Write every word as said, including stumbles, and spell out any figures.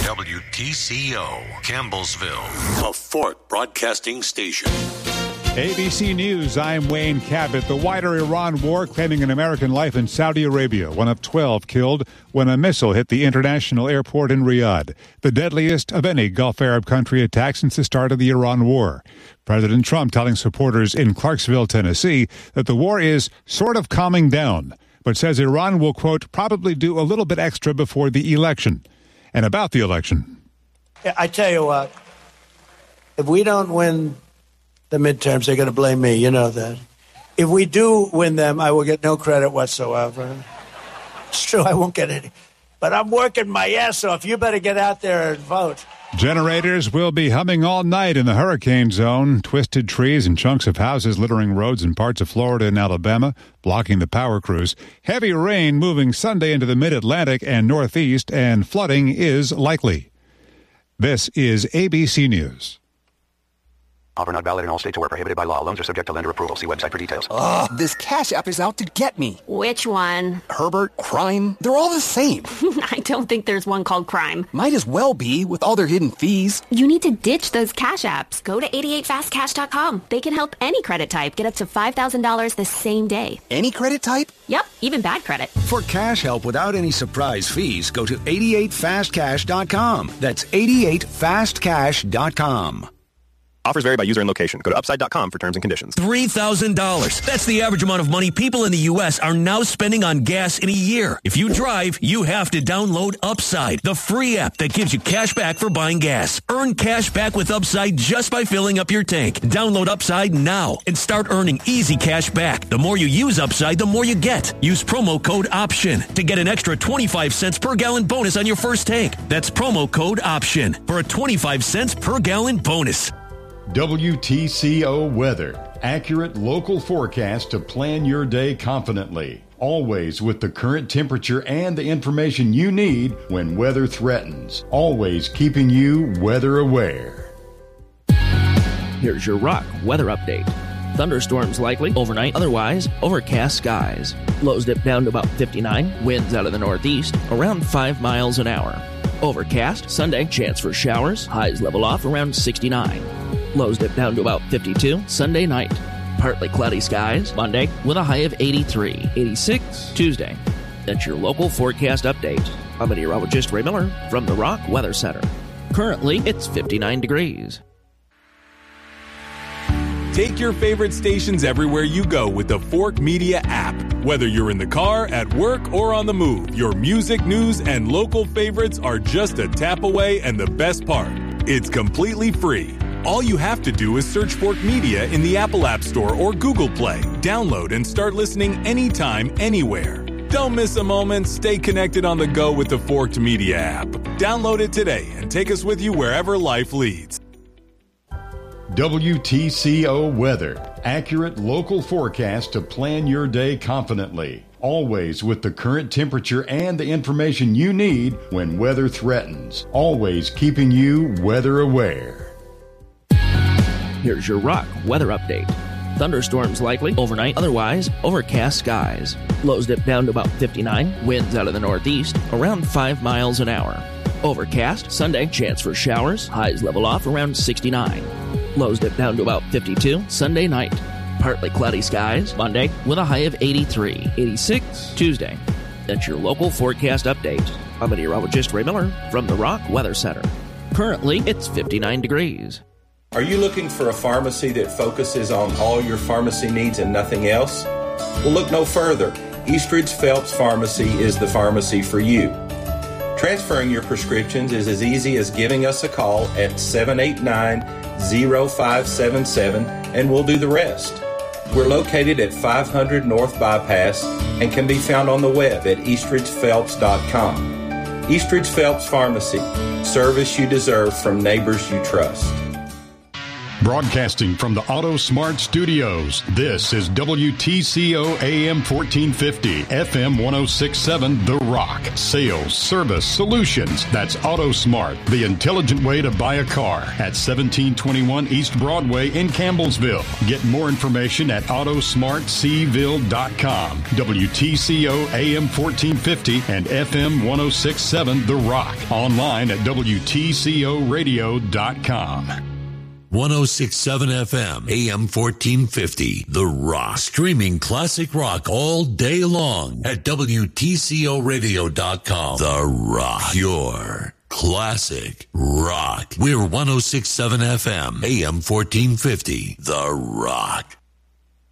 W T C O, Campbellsville, a Fork Broadcasting Station. A B C News, I'm Wayne Cabot. The wider Iran war claiming an American life in Saudi Arabia, one of twelve killed when a missile hit the international airport in Riyadh, the deadliest of any Gulf Arab country attack since the start of the Iran war. President Trump telling supporters in Clarksville, Tennessee, that the war is sort of calming down, but says Iran will, quote, probably do a little bit extra before the election. And about the election. I tell you what, if we don't win the midterms, they're going to blame me. You know that. If we do win them, I will get no credit whatsoever. It's true, I won't get any. But I'm working my ass off. You better get out there and vote. Generators will be humming all night in the hurricane zone. Twisted trees and chunks of houses littering roads in parts of Florida and Alabama, blocking the power crews. Heavy rain moving Sunday into the mid-Atlantic and Northeast, and flooding is likely. This is A B C News. Offer not valid in all states or where prohibited by law. Loans are subject to lender approval. See website for details. Ugh, this Cash App is out to get me. Which one? Herbert, Crime, they're all the same. I don't think there's one called Crime. Might as well be, with all their hidden fees. You need to ditch those Cash Apps. Go to eighty-eight fast cash dot com. They can help any credit type get up to five thousand dollars the same day. Any credit type? Yep, even bad credit. For cash help without any surprise fees, go to eighty-eight fast cash dot com. That's eighty-eight fast cash dot com. Offers vary by user and location. Go to upside dot com for terms and conditions. three thousand dollars. That's the average amount of money people in the U S are now spending on gas in a year. If you drive, you have to download Upside, the free app that gives you cash back for buying gas. Earn cash back with Upside just by filling up your tank. Download Upside now and start earning easy cash back. The more you use Upside, the more you get. Use promo code OPTION to get an extra twenty-five cents per gallon bonus on your first tank. That's promo code OPTION for a twenty-five cents per gallon bonus. W T C O Weather. Accurate local forecast to plan your day confidently. Always with the current temperature and the information you need when weather threatens. Always keeping you weather aware. Here's your Rock weather update. Thunderstorms likely overnight, otherwise overcast skies. Lows dip down to about fifty-nine, winds out of the northeast, around five miles an hour. Overcast, Sunday, chance for showers, highs level off around sixty-nine. Lows dip down to about fifty-two, Sunday night. Partly cloudy skies, Monday, with a high of eighty-three, eighty-six, Tuesday. That's your local forecast update. I'm meteorologist Ray Miller from the Rock Weather Center. Currently, it's fifty-nine degrees. Take your favorite stations everywhere you go with the Fork Media app. Whether you're in the car, at work, or on the move, your music, news, and local favorites are just a tap away, and the best part, it's completely free. All you have to do is search Fork Media in the Apple App Store or Google Play. Download and start listening anytime, anywhere. Don't miss a moment. Stay connected on the go with the Forked Media app. Download it today and take us with you wherever life leads. W T C O Weather. Accurate local forecast to plan your day confidently. Always with the current temperature and the information you need when weather threatens. Always keeping you weather aware. Here's your Rock weather update. Thunderstorms likely overnight, otherwise overcast skies. Lows dip down to about fifty-nine, winds out of the northeast, around five miles an hour. Overcast, Sunday, chance for showers, highs level off around sixty-nine. Lows dip down to about fifty-two, Sunday night. Partly cloudy skies, Monday, with a high of eighty-three, eighty-six, Tuesday. That's your local forecast update. I'm meteorologist Ray Miller from the Rock Weather Center. Currently, it's fifty-nine degrees. Are you looking for a pharmacy that focuses on all your pharmacy needs and nothing else? Well, look no further. Eastridge Phelps Pharmacy is the pharmacy for you. Transferring your prescriptions is as easy as giving us a call at seven eight nine, zero five seven seven and we'll do the rest. We're located at five hundred North Bypass and can be found on the web at eastridge phelps dot com. Eastridge Phelps Pharmacy, service you deserve from neighbors you trust. Broadcasting from the Auto Smart Studios, this is W T C O A M fourteen fifty, F M ten sixty-seven, The Rock. Sales, service, solutions. That's Auto Smart, the intelligent way to buy a car at seventeen twenty-one East Broadway in Campbellsville. Get more information at auto smart c ville dot com. W T C O A M fourteen fifty and F M ten sixty-seven, The Rock. Online at W T C O radio dot com. ten sixty-seven F M, A M fourteen fifty, The Rock. Streaming classic rock all day long at W T C O radio dot com. The Rock. Your classic rock. We're ten sixty-seven F M, A M fourteen fifty, The Rock.